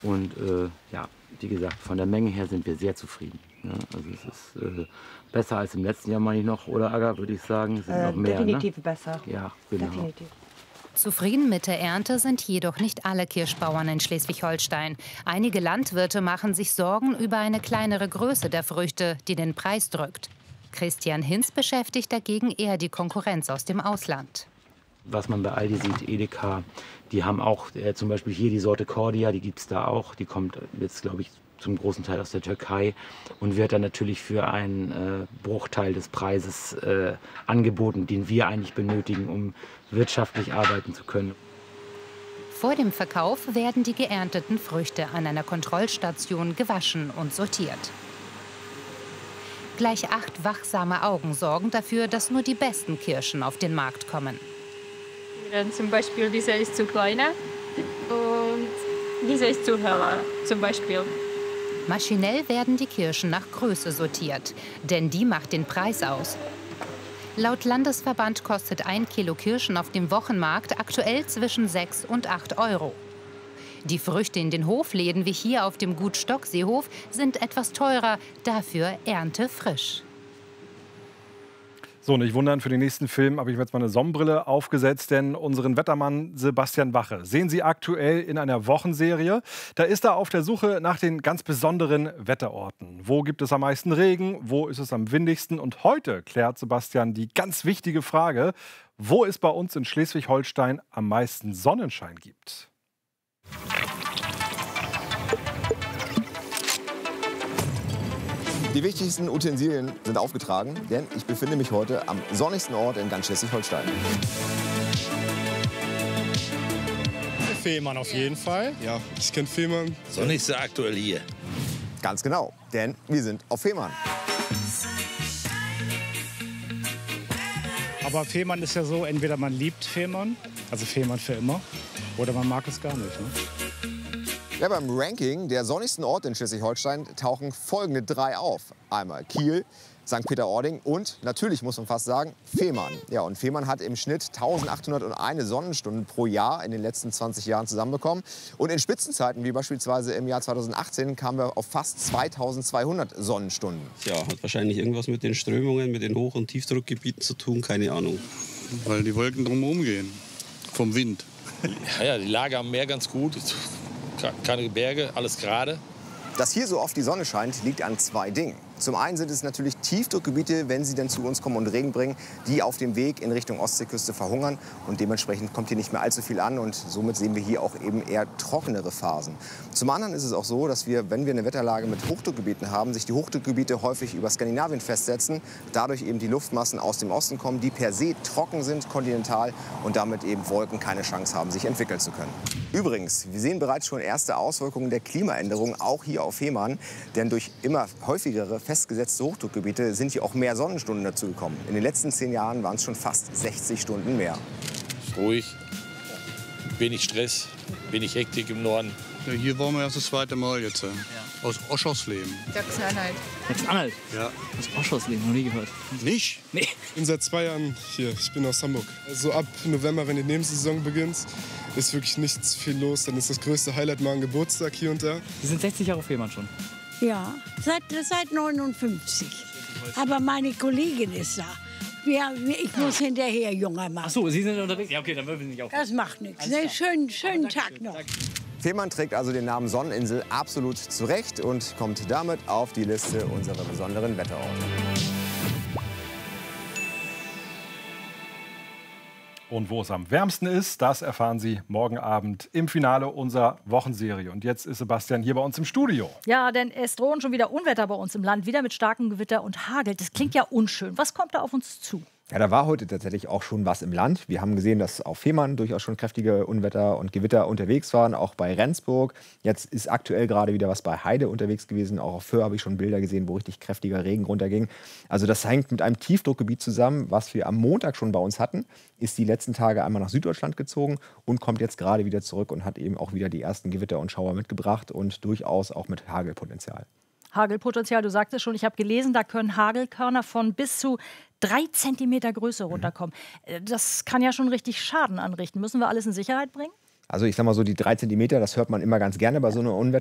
Und ja, wie gesagt, von der Menge her sind wir sehr zufrieden. Ja, also es ist besser als im letzten Jahr, meine ich noch, oder Aga, würde ich sagen. Es sind noch mehr, definitiv ne? besser. Ja, genau. Definitiv. Zufrieden mit der Ernte sind jedoch nicht alle Kirschbauern in Schleswig-Holstein. Einige Landwirte machen sich Sorgen über eine kleinere Größe der Früchte, die den Preis drückt. Christian Hinz beschäftigt dagegen eher die Konkurrenz aus dem Ausland. Was man bei Aldi sieht, Edeka, die haben auch zum Beispiel hier die Sorte Cordia, die gibt es da auch. Die kommt jetzt, glaube ich, zum großen Teil aus der Türkei und wird dann natürlich für einen Bruchteil des Preises angeboten, den wir eigentlich benötigen, um wirtschaftlich arbeiten zu können. Vor dem Verkauf werden die geernteten Früchte an einer Kontrollstation gewaschen und sortiert. Gleich 8 wachsame Augen sorgen dafür, dass nur die besten Kirschen auf den Markt kommen. Zum Beispiel, dieser ist zu kleiner und dieser ist zu heller, zum Beispiel. Maschinell werden die Kirschen nach Größe sortiert, denn die macht den Preis aus. Laut Landesverband kostet 1 Kilo Kirschen auf dem Wochenmarkt aktuell zwischen 6 und 8 Euro. Die Früchte in den Hofläden, wie hier auf dem Gut Stockseehof, sind etwas teurer, dafür erntefrisch. So, nicht wundern, für den nächsten Film habe ich mir jetzt mal eine Sonnenbrille aufgesetzt, denn unseren Wettermann Sebastian Wache sehen Sie aktuell in einer Wochenserie. Da ist er auf der Suche nach den ganz besonderen Wetterorten. Wo gibt es am meisten Regen? Wo ist es am windigsten? Und heute klärt Sebastian die ganz wichtige Frage, wo es bei uns in Schleswig-Holstein am meisten Sonnenschein gibt. Die wichtigsten Utensilien sind aufgetragen, denn ich befinde mich heute am sonnigsten Ort in ganz Schleswig-Holstein. Fehmarn auf jeden Fall. Ja, ich kenne Fehmarn. Sonnigste aktuell hier. Ganz genau, denn wir sind auf Fehmarn. Aber Fehmarn ist ja so, entweder man liebt Fehmarn, also Fehmarn für immer, oder man mag es gar nicht. Ne? Ja, beim Ranking der sonnigsten Orte in Schleswig-Holstein tauchen folgende 3 auf. Einmal Kiel, St. Peter-Ording und natürlich, muss man fast sagen, Fehmarn. Ja, und Fehmarn hat im Schnitt 1801 Sonnenstunden pro Jahr in den letzten 20 Jahren zusammenbekommen. Und in Spitzenzeiten, wie beispielsweise im Jahr 2018, kamen wir auf fast 2200 Sonnenstunden. Ja, hat wahrscheinlich irgendwas mit den Strömungen, mit den Hoch- und Tiefdruckgebieten zu tun, keine Ahnung. Weil die Wolken drumherum gehen, vom Wind. Ja, die Lage am Meer ganz gut. Keine Berge, alles gerade. Dass hier so oft die Sonne scheint, liegt an 2 Dingen. Zum einen sind es natürlich Tiefdruckgebiete, wenn sie dann zu uns kommen und Regen bringen, die auf dem Weg in Richtung Ostseeküste verhungern. Und dementsprechend kommt hier nicht mehr allzu viel an. Und somit sehen wir hier auch eben eher trockenere Phasen. Zum anderen ist es auch so, dass wir, wenn wir eine Wetterlage mit Hochdruckgebieten haben, sich die Hochdruckgebiete häufig über Skandinavien festsetzen. Dadurch eben die Luftmassen aus dem Osten kommen, die per se trocken sind, kontinental. Und damit eben Wolken keine Chance haben, sich entwickeln zu können. Übrigens, wir sehen bereits schon erste Auswirkungen der Klimaänderung, auch hier auf Fehmarn. Denn durch immer häufigere festgesetzte Hochdruckgebiete sind hier auch mehr Sonnenstunden dazugekommen. In den letzten 10 Jahren waren es schon fast 60 Stunden mehr. Ruhig, wenig Stress, wenig Hektik im Norden. Ja, hier waren wir erst das 2. Mal jetzt. Aus Oschersleben. Sachsen-Anhalt. Sachsen-Anhalt? Ja. Das Oschersleben, noch nie gehört. Nicht? Nee. Ich bin seit 2 Jahren hier. Ich bin aus Hamburg. Also ab November, wenn die Nebensaison beginnt, ist wirklich nichts viel los. Dann ist das größte Highlight mal ein Geburtstag hier und da. Sie sind 60 Jahre auf Fehmarn schon. Ja, seit 59. Aber meine Kollegin ist da. Ich muss hinterher junger machen. Ach so, Sie sind unterwegs? Ja, okay, dann würden Sie nicht auf. Das macht nichts. Ne? Schönen Tag noch. Fehmarn trägt also den Namen Sonneninsel absolut zurecht und kommt damit auf die Liste unserer besonderen Wetterorte. Und wo es am wärmsten ist, das erfahren Sie morgen Abend im Finale unserer Wochenserie. Und jetzt ist Sebastian hier bei uns im Studio. Ja, denn es drohen schon wieder Unwetter bei uns im Land, wieder mit starkem Gewitter und Hagel. Das klingt ja unschön. Was kommt da auf uns zu? Ja, da war heute tatsächlich auch schon was im Land. Wir haben gesehen, dass auf Fehmarn durchaus schon kräftige Unwetter und Gewitter unterwegs waren, auch bei Rendsburg. Jetzt ist aktuell gerade wieder was bei Heide unterwegs gewesen. Auch auf Föhr habe ich schon Bilder gesehen, wo richtig kräftiger Regen runterging. Also das hängt mit einem Tiefdruckgebiet zusammen, was wir am Montag schon bei uns hatten, ist die letzten Tage einmal nach Süddeutschland gezogen und kommt jetzt gerade wieder zurück und hat eben auch wieder die ersten Gewitter und Schauer mitgebracht und durchaus auch mit Hagelpotenzial. Hagelpotenzial, du sagtest schon, ich habe gelesen, da können Hagelkörner von bis zu 3 Zentimeter Größe runterkommen. Das kann ja schon richtig Schaden anrichten. Müssen wir alles in Sicherheit bringen? Also ich sag mal so, die 3 Zentimeter, das hört man immer ganz gerne bei so einer